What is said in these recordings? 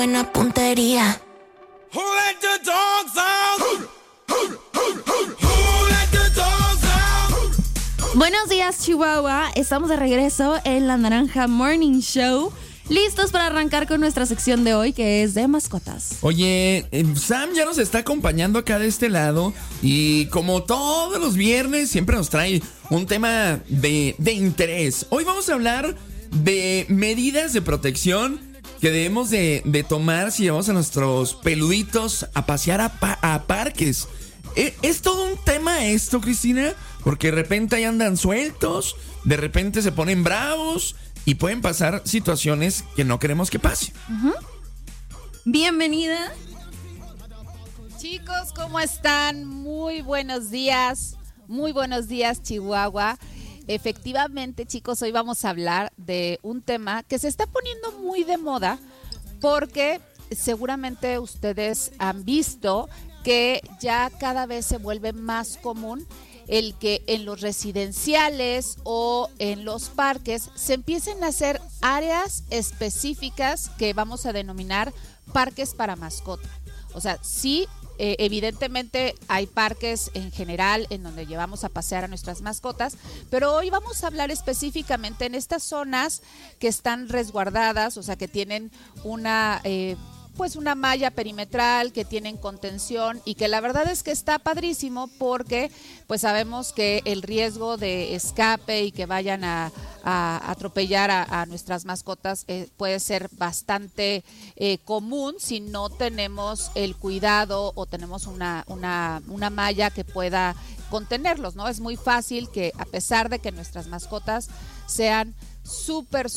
buena puntería. Who let the dogs out? Who let the dogs out? Buenos días, Chihuahua. Estamos de regreso en La Naranja Morning Show. Listos para arrancar con nuestra sección de hoy, que es de mascotas. Oye, Sam ya nos está acompañando acá de este lado. Y como todos los viernes, siempre nos trae un tema de interés. Hoy vamos a hablar de medidas de protección que debemos de tomar si llevamos a nuestros peluditos a pasear a parques. Es todo un tema esto, Cristina, porque de repente ahí andan sueltos, de repente se ponen bravos y pueden pasar situaciones que no queremos que pase. Bienvenida. Chicos, ¿cómo están? Muy buenos días, Chihuahua. Efectivamente, chicos, hoy vamos a hablar de un tema que se está poniendo muy de moda porque seguramente ustedes han visto que ya cada vez se vuelve más común el que en los residenciales o en los parques se empiecen a hacer áreas específicas que vamos a denominar parques para mascota. O sea, sí, evidentemente hay parques en general en donde llevamos a pasear a nuestras mascotas, pero hoy vamos a hablar específicamente en estas zonas que están resguardadas, o sea, que tienen una malla perimetral, que tienen contención y que la verdad es que está padrísimo porque pues sabemos que el riesgo de escape y que vayan a atropellar a nuestras mascotas puede ser bastante común si no tenemos el cuidado o tenemos una malla que pueda contenerlos, ¿no? Es muy fácil que a pesar de que nuestras mascotas sean súper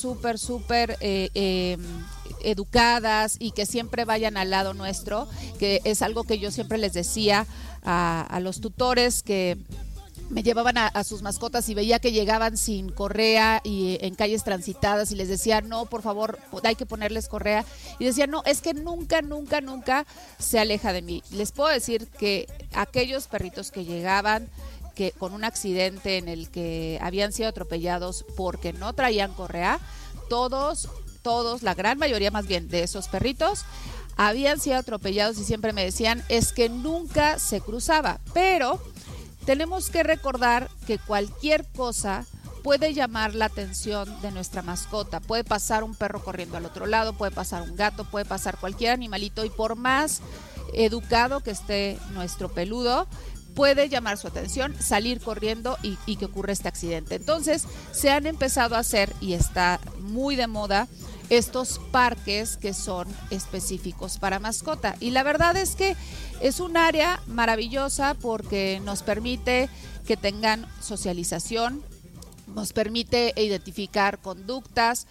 educadas y que siempre vayan al lado nuestro, que es algo que yo siempre les decía a los tutores que me llevaban a sus mascotas y veía que llegaban sin correa y en calles transitadas y les decía, no, por favor, hay que ponerles correa. Y decía, no, es que nunca se aleja de mí. Les puedo decir que aquellos perritos que llegaban que con un accidente en el que habían sido atropellados porque no traían correa, todos, la gran mayoría más bien de esos perritos habían sido atropellados y siempre me decían, es que nunca se cruzaba, pero tenemos que recordar que cualquier cosa puede llamar la atención de nuestra mascota. Puede pasar un perro corriendo al otro lado, puede pasar un gato, puede pasar cualquier animalito y por más educado que esté nuestro peludo, puede llamar su atención, salir corriendo y que ocurra este accidente. Entonces se han empezado a hacer, y está muy de moda, estos parques que son específicos para mascota. Y la verdad es que es un área maravillosa porque nos permite que tengan socialización, nos permite identificar conductas,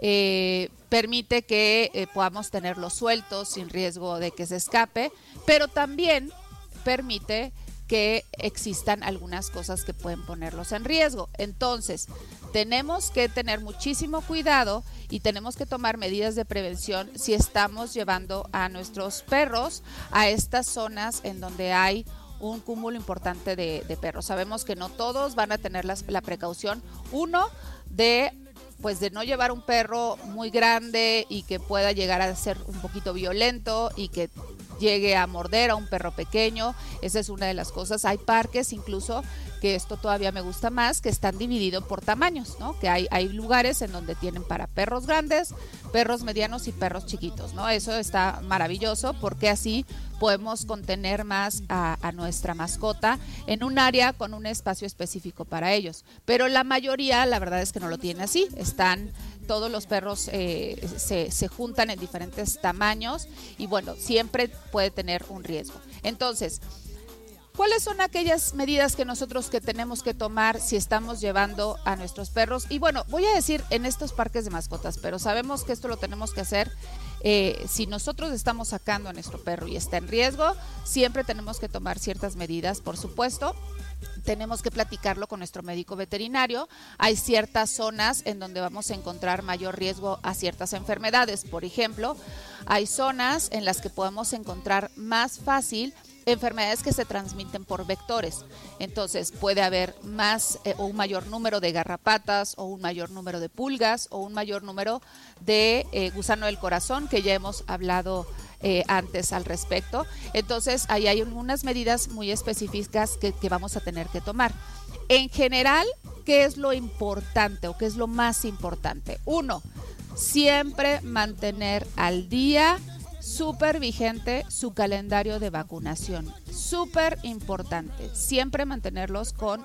permite que podamos tenerlos sueltos sin riesgo de que se escape, pero también permite que existan algunas cosas que pueden ponerlos en riesgo. Entonces, tenemos que tener muchísimo cuidado y tenemos que tomar medidas de prevención si estamos llevando a nuestros perros a estas zonas en donde hay un cúmulo importante de perros. Sabemos que no todos van a tener la precaución, uno, de no llevar un perro muy grande y que pueda llegar a ser un poquito violento y que llegue a morder a un perro pequeño. Esa es una de las cosas. Hay parques incluso, que esto todavía me gusta más, que están divididos por tamaños, ¿no? Que hay lugares en donde tienen para perros grandes, perros medianos y perros chiquitos, ¿no? Eso está maravilloso porque así podemos contener más a nuestra mascota en un área con un espacio específico para ellos. Pero la mayoría, la verdad es que no lo tiene así. Todos los perros se juntan en diferentes tamaños y bueno, siempre puede tener un riesgo. Entonces, ¿cuáles son aquellas medidas que nosotros tenemos que tomar si estamos llevando a nuestros perros? Y bueno, voy a decir en estos parques de mascotas, pero sabemos que esto lo tenemos que hacer si nosotros estamos sacando a nuestro perro y está en riesgo, siempre tenemos que tomar ciertas medidas, por supuesto. Tenemos que platicarlo con nuestro médico veterinario. Hay ciertas zonas en donde vamos a encontrar mayor riesgo a ciertas enfermedades. Por ejemplo, hay zonas en las que podemos encontrar más fácil enfermedades que se transmiten por vectores. Entonces puede haber más o un mayor número de garrapatas o un mayor número de pulgas o un mayor número de gusano del corazón, que ya hemos hablado antes al respecto. Entonces ahí hay unas medidas muy específicas que vamos a tener que tomar. En general, ¿qué es lo importante o qué es lo más importante? Uno, siempre mantener al día súper vigente su calendario de vacunación. Súper importante. Siempre mantenerlos con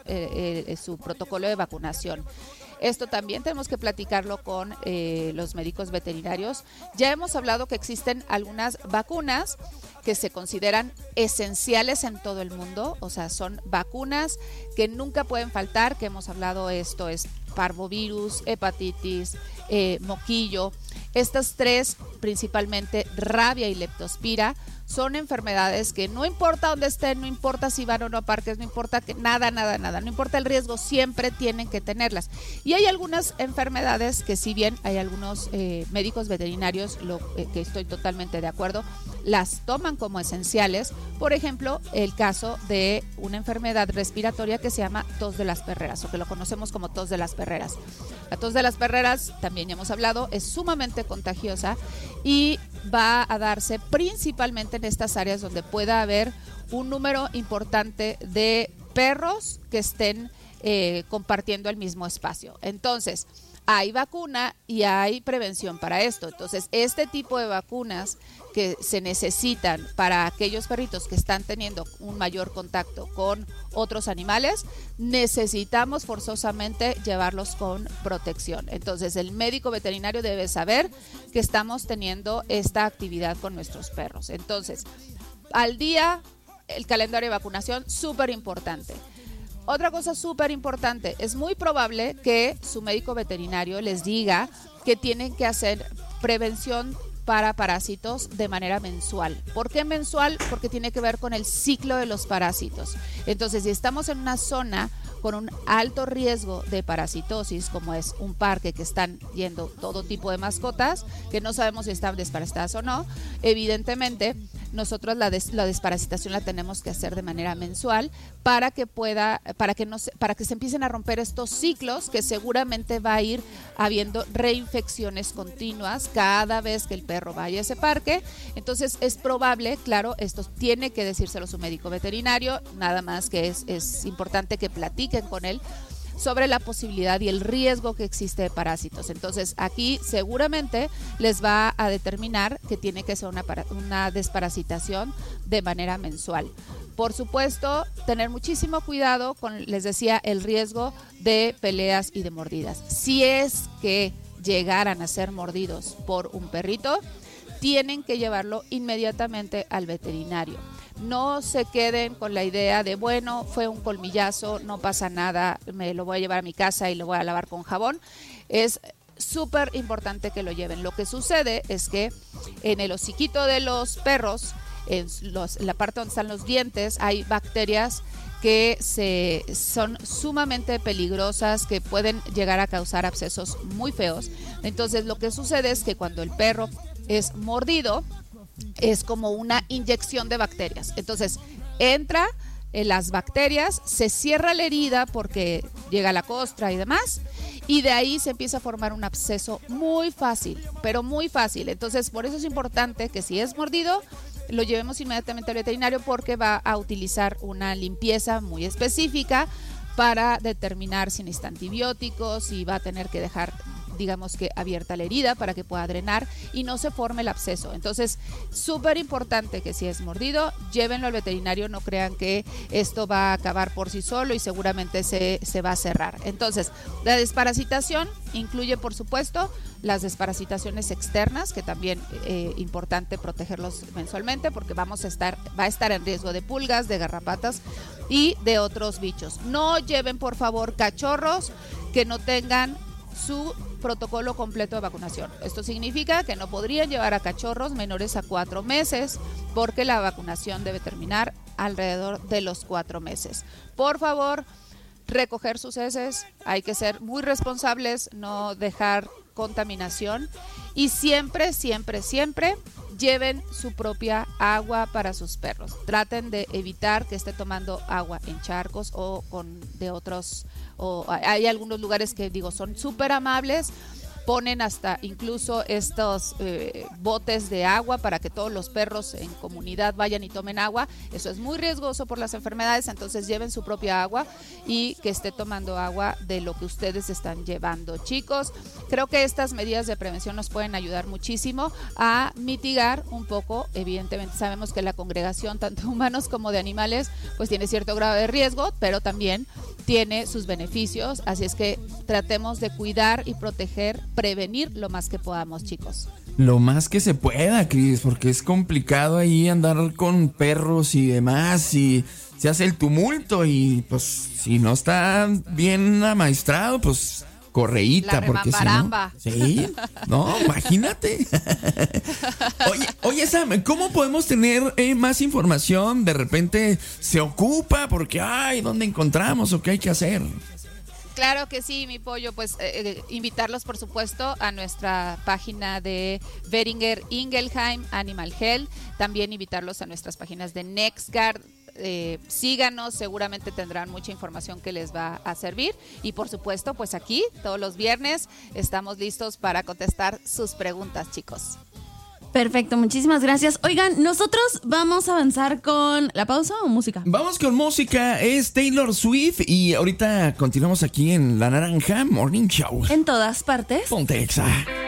su protocolo de vacunación. Esto también tenemos que platicarlo con los médicos veterinarios. Ya hemos hablado que existen algunas vacunas que se consideran esenciales en todo el mundo, o sea, son vacunas que nunca pueden faltar, que hemos hablado, esto es parvovirus, hepatitis, moquillo. Estas tres, principalmente rabia y leptospira, son enfermedades que no importa dónde estén, no importa si van o no a parques, no importa que nada, no importa el riesgo, siempre tienen que tenerlas. Y hay algunas enfermedades que, si bien hay algunos médicos veterinarios, que estoy totalmente de acuerdo, las toman como esenciales. Por ejemplo, el caso de una enfermedad respiratoria que se llama tos de las perreras, o que lo conocemos como tos de las perreras. La tos de las perreras, también ya hemos hablado, es sumamente contagiosa y va a darse principalmente en estas áreas donde pueda haber un número importante de perros que estén compartiendo el mismo espacio. Entonces, hay vacuna y hay prevención para esto. Entonces, este tipo de vacunas que se necesitan para aquellos perritos que están teniendo un mayor contacto con otros animales, necesitamos forzosamente llevarlos con protección. Entonces, el médico veterinario debe saber que estamos teniendo esta actividad con nuestros perros. Entonces, al día, el calendario de vacunación, súper importante. Otra cosa súper importante, es muy probable que su médico veterinario les diga que tienen que hacer prevención para parásitos de manera mensual. ¿Por qué mensual? Porque tiene que ver con el ciclo de los parásitos. Entonces, si estamos en una zona con un alto riesgo de parasitosis, como es un parque que están yendo todo tipo de mascotas, que no sabemos si están desparasitadas o no, evidentemente nosotros la desparasitación la tenemos que hacer de manera mensual para que se empiecen a romper estos ciclos, que seguramente va a ir habiendo reinfecciones continuas cada vez que el perro vaya a ese parque. Entonces es probable, claro, esto tiene que decírselo su médico veterinario, nada más que es importante que platiquen con él sobre la posibilidad y el riesgo que existe de parásitos. Entonces aquí seguramente les va a determinar que tiene que ser una desparasitación de manera mensual. Por supuesto, tener muchísimo cuidado con, les decía, el riesgo de peleas y de mordidas. Si es que llegaran a ser mordidos por un perrito, tienen que llevarlo inmediatamente al veterinario. No se queden con la idea de, bueno, fue un colmillazo, no pasa nada, me lo voy a llevar a mi casa y lo voy a lavar con jabón. Es súper importante que lo lleven. Lo que sucede es que en el hociquito de los perros, en la parte donde están los dientes, hay bacterias que son sumamente peligrosas, que pueden llegar a causar abscesos muy feos. Entonces, lo que sucede es que cuando el perro es mordido, es como una inyección de bacterias. Entonces entra las bacterias, se cierra la herida porque llega la costra y demás, y de ahí se empieza a formar un absceso muy fácil, pero muy fácil. Entonces, por eso es importante que si es mordido, lo llevemos inmediatamente al veterinario, porque va a utilizar una limpieza muy específica para determinar si necesita antibióticos, y va a tener que dejar, digamos que abierta la herida para que pueda drenar y no se forme el absceso. Entonces, súper importante que si es mordido, llévenlo al veterinario, no crean que esto va a acabar por sí solo y seguramente se va a cerrar. Entonces, la desparasitación incluye, por supuesto, las desparasitaciones externas, que también es importante protegerlos mensualmente, porque va a estar en riesgo de pulgas, de garrapatas y de otros bichos. No lleven, por favor, cachorros que no tengan su protocolo completo de vacunación. Esto significa que no podrían llevar a cachorros menores a 4 meses, porque la vacunación debe terminar alrededor de los 4 meses. Por favor, recoger sus heces, hay que ser muy responsables, no dejar contaminación, y siempre lleven su propia agua para sus perros. Traten de evitar que esté tomando agua en charcos o de otros, o hay algunos lugares que digo son súper amables. Ponen hasta incluso estos botes de agua para que todos los perros en comunidad vayan y tomen agua. Eso es muy riesgoso por las enfermedades, entonces lleven su propia agua y que esté tomando agua de lo que ustedes están llevando. Chicos, creo que estas medidas de prevención nos pueden ayudar muchísimo a mitigar un poco. Evidentemente sabemos que la congregación, tanto de humanos como de animales, pues tiene cierto grado de riesgo, pero también tiene sus beneficios, así es que tratemos de cuidar y proteger, prevenir lo más que podamos, chicos. Lo más que se pueda, Cris, porque es complicado ahí andar con perros y demás, y se hace el tumulto y pues si no está bien amaestrado, pues correíta, porque si no, sí, no, imagínate. Oye, Sam, ¿cómo podemos tener más información? De repente se ocupa porque, ¿dónde encontramos o qué hay que hacer? Claro que sí, mi pollo, pues invitarlos por supuesto a nuestra página de Boehringer Ingelheim Animal Health, también invitarlos a nuestras páginas de NextGuard. Síganos, seguramente tendrán mucha información que les va a servir y por supuesto pues aquí todos los viernes estamos listos para contestar sus preguntas, chicos. Perfecto, muchísimas gracias. Oigan, nosotros vamos a avanzar con la pausa o música. Vamos con música, es Taylor Swift y ahorita continuamos aquí en La Naranja Morning Show. En todas partes. Ponte Exa.